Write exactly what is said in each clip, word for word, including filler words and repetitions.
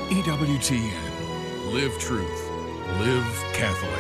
E W T N. Live truth. Live Catholic.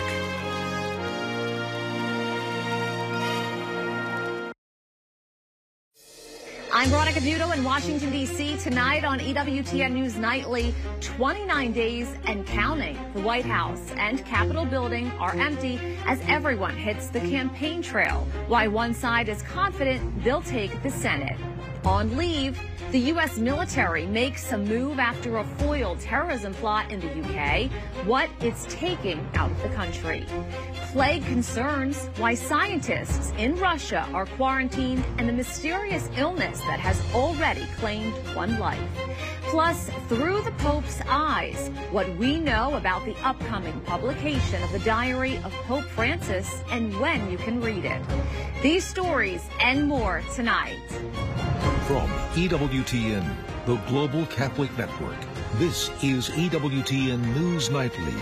I'm Veronica Buto in Washington, D C Tonight on E W T N News Nightly, twenty-nine days and counting. The White House and Capitol building are empty as everyone hits the campaign trail. Why one side is confident they'll take the Senate. On leave, the U S military makes a move after a foiled terrorism plot in the U K. What it's taking out of the country. Plague concerns, why scientists in Russia are quarantined, and the mysterious illness that has already claimed one life. Plus, through the Pope's eyes, what we know about the upcoming publication of the Diary of Pope Francis and when you can read it. These stories and more tonight. From E W T N, the Global Catholic Network, this is E W T N News Nightly.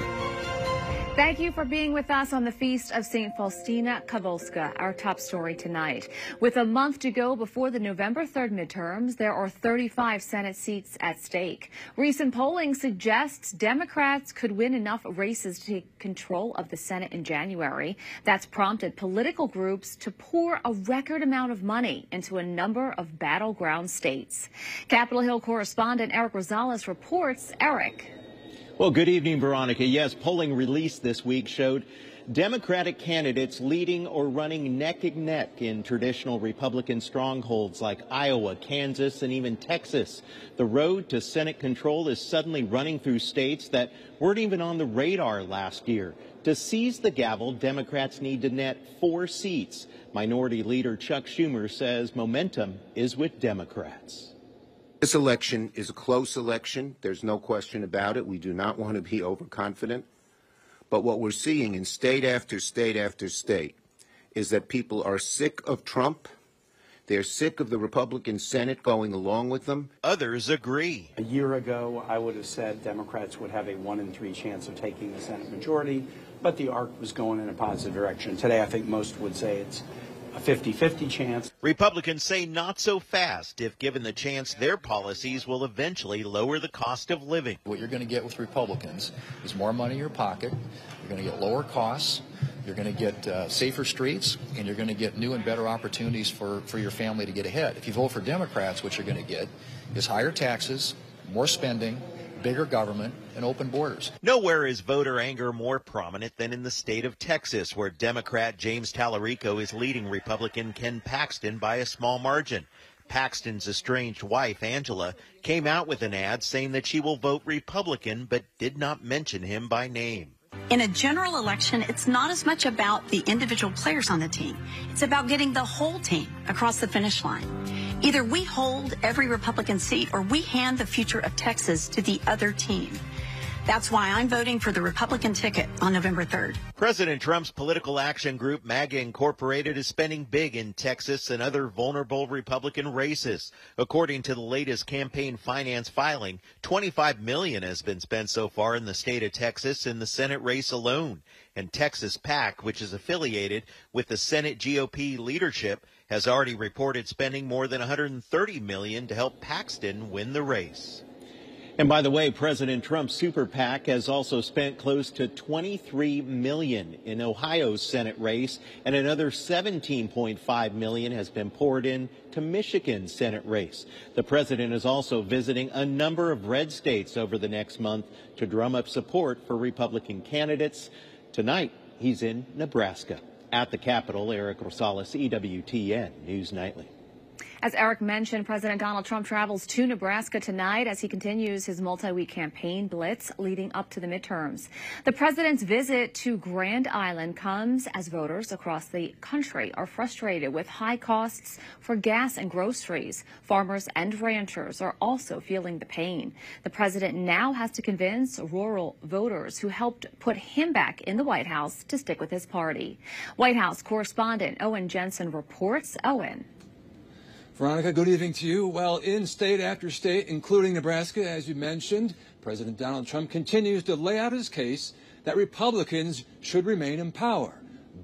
Thank you for being with us on the Feast of Saint Faustina Kowalska, our top story tonight. With a month to go before the November third midterms, there are thirty-five Senate seats at stake. Recent polling suggests Democrats could win enough races to take control of the Senate in January. That's prompted political groups to pour a record amount of money into a number of battleground states. Capitol Hill correspondent Eric Rosales reports. Eric. Well, good evening, Veronica. Yes, polling released this week showed Democratic candidates leading or running neck and neck in traditional Republican strongholds like Iowa, Kansas, and even Texas. The road to Senate control is suddenly running through states that weren't even on the radar last year. To seize the gavel, Democrats need to net four seats. Minority Leader Chuck Schumer says momentum is with Democrats. This election is a close election. There's no question about it. We do not want to be overconfident. But what we're seeing in state after state after state is that people are sick of Trump. They're sick of the Republican Senate going along with them. Others agree. A year ago, I would have said Democrats would have a one in three chance of taking the Senate majority, but the arc was going in a positive direction. Today, I think most would say it's a fifty fifty chance. Republicans say not so fast if given the chance their policies will eventually lower the cost of living. What you're going to get with Republicans is more money in your pocket. You're going to get lower costs. You're going to get uh, safer streets, and you're going to get new and better opportunities for, for your family to get ahead. If you vote for Democrats, what you're going to get is higher taxes, more spending, bigger government, and open borders. Nowhere is voter anger more prominent than in the state of Texas, where Democrat James Tallarico is leading Republican Ken Paxton by a small margin. Paxton's estranged wife, Angela, came out with an ad saying that she will vote Republican, but did not mention him by name. In a general election, it's not as much about the individual players on the team. It's about getting the whole team across the finish line. Either we hold every Republican seat or we hand the future of Texas to the other team. That's why I'm voting for the Republican ticket on November third. President Trump's political action group, MAGA Incorporated, is spending big in Texas and other vulnerable Republican races. According to the latest campaign finance filing, twenty-five million dollars has been spent so far in the state of Texas in the Senate race alone. And Texas PAC, which is affiliated with the Senate G O P leadership, has already reported spending more than one hundred thirty million dollars to help Paxton win the race. And by the way, President Trump's super PAC has also spent close to twenty-three million dollars in Ohio's Senate race, and another seventeen point five million dollars has been poured in to Michigan's Senate race. The president is also visiting a number of red states over the next month to drum up support for Republican candidates. Tonight, he's in Nebraska. At the Capitol, Eric Rosales, E W T N News Nightly. As Eric mentioned, President Donald Trump travels to Nebraska tonight as he continues his multi-week campaign blitz leading up to the midterms. The president's visit to Grand Island comes as voters across the country are frustrated with high costs for gas and groceries. Farmers and ranchers are also feeling the pain. The president now has to convince rural voters who helped put him back in the White House to stick with his party. White House correspondent Owen Jensen reports. Owen. Veronica, good evening to you. Well, in state after state, including Nebraska, as you mentioned, President Donald Trump continues to lay out his case that Republicans should remain in power.